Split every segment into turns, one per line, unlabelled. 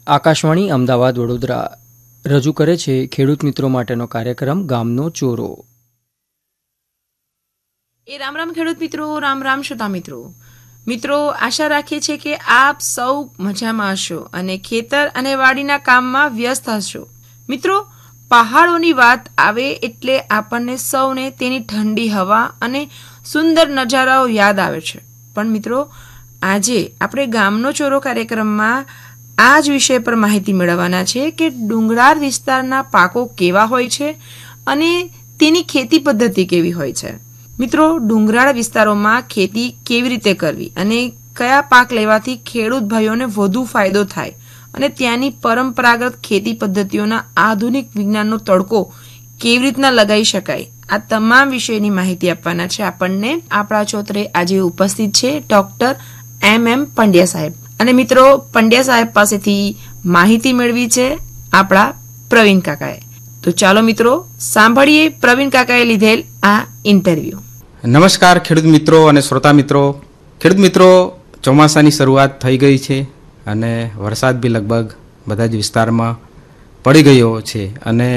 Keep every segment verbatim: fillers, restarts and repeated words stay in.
આકાશવાણી અમદાવાદ વડોદરા રજૂ કરે છે ખેડૂત મિત્રો માટેનો કાર્યક્રમ ગામનો ચોરો.
એ રામ રામ ખેડૂત મિત્રો, રામ રામ શ્રોતા મિત્રો. મિત્રો, આશા રાખીએ છીએ કે આપ સૌ મજામાં હશો અને ખેતર અને વાડીના કામમાં વ્યસ્ત હશો. મિત્રો, પહાડોની વાત આવે એટલે આપણને સૌને તેની ઠંડી હવા અને સુંદર નજારાઓ યાદ આવે છે. પણ મિત્રો, આજે આપણે ગામનો ચોરો કાર્યક્રમમાં આ જ વિષય પર માહિતી મેળવવાના છે કે ડુંગરાળ વિસ્તારના પાકો કેવા હોય છે અને તેની ખેતી પદ્ધતિ કેવી હોય છે. મિત્રો, ડુંગરાળ વિસ્તારોમાં ખેતી કેવી રીતે કરવી અને કયા પાક લેવાથી ખેડૂત ભાઈઓને વધુ ફાયદો થાય અને ત્યાંની પરંપરાગત ખેતી પદ્ધતિઓના આધુનિક વિજ્ઞાનનો તડકો કેવી રીતના લગાવી શકાય, આ તમામ વિષયની માહિતી આપવાના છે આપણને આપણા ચોતરે આજે ઉપસ્થિત છે ડોક્ટર એમ એમ પંડ્યા સાહેબ. અને મિત્રો, પંડ્યા સાહેબ પાસેથી માહિતી મેળવી છે આપણા પ્રવીણ કાકાએ. તો ચાલો મિત્રો, સાંભળીએ પ્રવીણ કાકાએ લીધેલ આ ઇન્ટરવ્યુ.
નમસ્કાર ખેડૂત મિત્રો અને શ્રોતા મિત્રો. ખેડૂત મિત્રો, ચોમાસાની શરૂઆત થઈ ગઈ છે અને વરસાદ બી લગભગ બધા જ વિસ્તારમાં પડી ગયો છે અને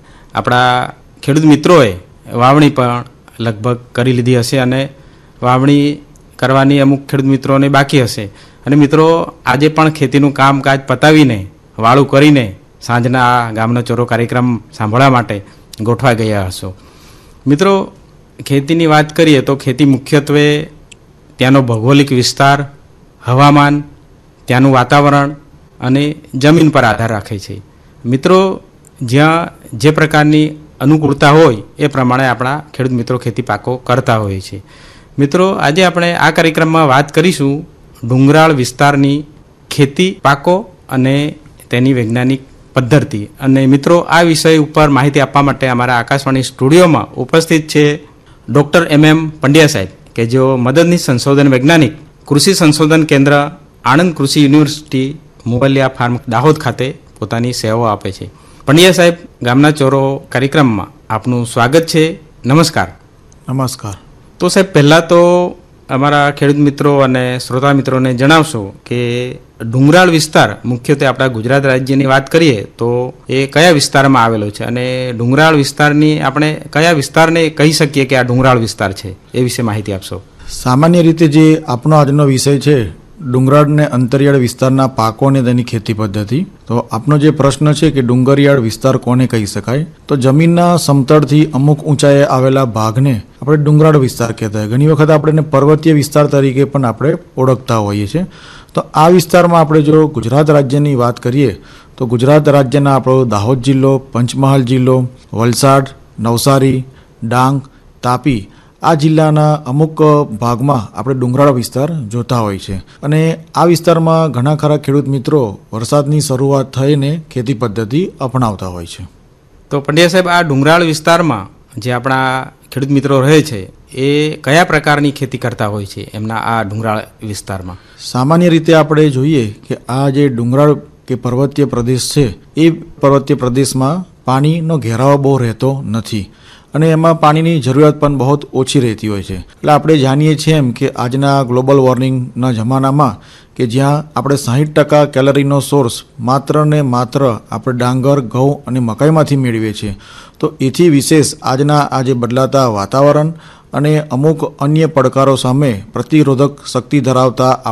આપણા ખેડૂત મિત્રોએ વાવણી પણ લગભગ કરી લીધી હશે અને વાવણી કરવાની અમુક ખેડૂત મિત્રોને બાકી હશે. અને મિત્રો, આજે પણ ખેતીનું કામકાજ પતાવીને વાળું કરીને સાંજના આ ગામનો ચોરો કાર્યક્રમ સાંભળવા માટે ગોઠવા ગયા હશો. મિત્રો, ખેતીની વાત કરીએ તો ખેતી મુખ્યત્વે ત્યાંનો ભૌગોલિક વિસ્તાર, હવામાન, ત્યાંનું વાતાવરણ અને જમીન પર આધાર રાખે છે. મિત્રો, જ્યાં જે પ્રકારની અનુકૂળતા હોય એ પ્રમાણે આપણા ખેડૂત મિત્રો ખેતી પાકો કરતા હોય છે. મિત્રો, આજે આપણે આ કાર્યક્રમમાં વાત કરીશું ડુંગરાળ વિસ્તારની ખેતી પાકો અને તેની વૈજ્ઞાનિક પદ્ધતિ. અને મિત્રો, આ વિષય ઉપર માહિતી આપવા માટે અમારા આકાશવાણી સ્ટુડિયોમાં ઉપસ્થિત છે ડૉક્ટર એમ એમ પંડ્યા સાહેબ, કે જેઓ મદદનીશ સંશોધન વૈજ્ઞાનિક, કૃષિ સંશોધન કેન્દ્ર, આણંદ કૃષિ યુનિવર્સિટી, મોબલિયા ફાર્મ, દાહોદ ખાતે પોતાની સેવાઓ આપે છે. પંડ્યા સાહેબ, ગામના ચોરો કાર્યક્રમમાં આપનું સ્વાગત છે. નમસ્કાર.
નમસ્કાર.
તો સાહેબ, પહેલાં તો અમારા ખેડૂત મિત્રો અને શ્રોતા મિત્રોને જણાવશો કે ડુંગરાળ વિસ્તાર મુખ્યત્વે આપણા ગુજરાત રાજ્યની વાત કરીએ તો એ કયા વિસ્તારમાં આવેલો છે અને ડુંગરાળ વિસ્તારની આપણે કયા વિસ્તારને કહી શકીએ કે આ ડુંગરાળ વિસ્તાર છે, એ વિશે માહિતી આપશો.
સામાન્ય રીતે જે આપણો આજનો વિષય છે ડુંગરાળ ને અંતરિયાળ વિસ્તારના પાકો અને તેની ખેતી પદ્ધતિ, તો આપનો જે પ્રશ્ન છે કે ડુંગરિયાળ વિસ્તાર કોને કહી શકાય, તો જમીનના સમતળથી અમુક ઊંચાઈએ આવેલા ભાગને આપણે ડુંગરાળ વિસ્તાર કહેતા હોય. ઘણી વખત આપણે પર્વતીય વિસ્તાર તરીકે પણ આપણે ઓળખતા હોઈએ છીએ. તો આ વિસ્તારમાં આપણે જો ગુજરાત રાજ્યની વાત કરીએ તો ગુજરાત રાજ્યના આપણો દાહોદ જિલ્લો, પંચમહાલ જિલ્લો, વલસાડ, નવસારી, ડાંગ, તાપી, આ જિલ્લાના અમુક ભાગમાં આપણે ડુંગરાળ વિસ્તાર જોતા હોય છે. અને આ વિસ્તારમાં ઘણા ખરા ખેડૂત મિત્રો વરસાદની શરૂઆત થઈને ખેતી પદ્ધતિ અપનાવતા હોય છે.
તો પંડ્યા સાહેબ, આ ડુંગરાળ વિસ્તારમાં જે આપણા ખેડૂત મિત્રો રહે છે એ કયા પ્રકારની ખેતી કરતા હોય છે એમના આ ડુંગરાળ વિસ્તારમાં?
સામાન્ય રીતે આપણે જોઈએ કે આ જે ડુંગરાળ કે પર્વતીય પ્રદેશ છે એ પર્વતીય પ્રદેશમાં પાણીનો ઘેરાવો બહુ રહેતો નથી અને એમાં પાણીની જરૂરિયાત પણ બહુ ઓછી રહેતી હોય છે. એટલે આપણે જાણીએ છીએ એમ કે આજના ગ્લોબલ વોર્મિંગના જમાનામાં કે જ્યાં આપણે સાહીઠ ટકા કેલરીનો સોર્સ માત્ર ને માત્ર આપણે ડાંગર, ઘઉં અને મકાઈમાંથી મેળવીએ છીએ, તો એથી વિશેષ આજના આજે બદલાતા વાતાવરણ અને અમુક અન્ય પડકારો સામે પ્રતિરોધક શક્તિ ધરાવતા